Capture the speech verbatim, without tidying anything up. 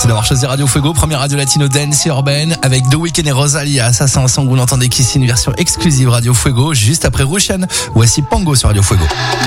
d'avoir choisi Radio Fuego, première radio latino dance et urbaine avec The Weeknd et Rosalia. Ça, c'est un son que vous n'entendez qu'ici, une version exclusive Radio Fuego. Juste après Rushan, voici Pango sur Radio Fuego.